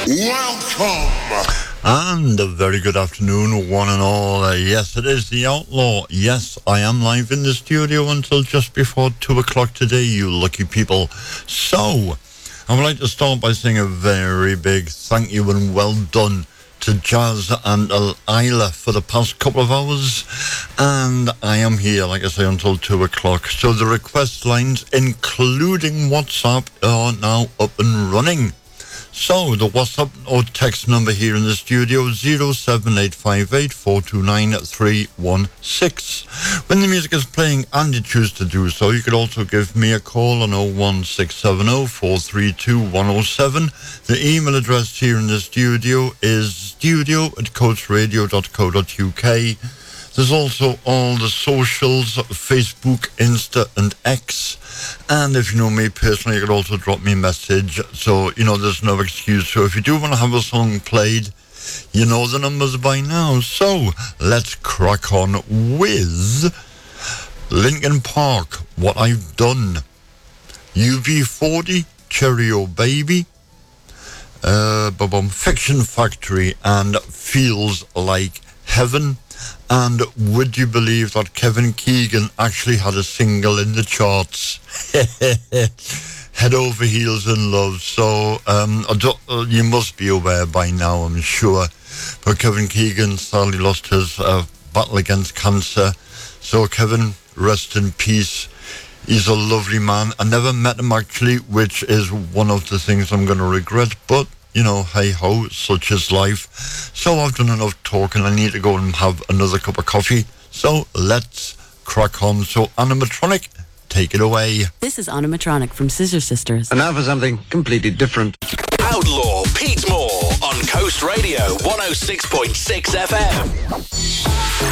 Welcome! And a very good afternoon, one and all. Yes, it is The Outlaw. Yes, I am live in the studio until just before 2 o'clock today, you lucky people. So, I would like to start by saying a very big thank you and well done to Jazz and Isla for the past couple of hours. And I am here, like I say, until 2 o'clock. So the request lines, including WhatsApp, are now up and running. So, the WhatsApp or text number here in the studio, 07858 429 316. When the music is playing and you choose to do so, you could also give me a call on 01670 432 107. The email address here in the studio is studio@coachradio.co.uk. There's also all the socials, Facebook, Insta and X. And if you know me personally, you can also drop me a message. So, there's no excuse. So if you do want to have a song played, you know the numbers by now. So let's crack on with Linkin Park, What I've Done. UB40, Cherry O Baby. Fiction Factory and Feels Like Heaven. And would you believe that Kevin Keegan actually had a single in the charts? Head Over Heels in Love. So you must be aware by now, I'm sure. But Kevin Keegan sadly lost his battle against cancer. So Kevin, rest in peace. He's a lovely man. I never met him actually, which is one of the things I'm going to regret. But hey ho, such is life. So I've done enough talking. I need to go and have another cup of coffee. So let's crack on. So Animatronic, take it away. This is Animatronic from Scissor Sisters. And now for something completely different. Outlaw Pete Moore on Coast Radio 106.6 FM.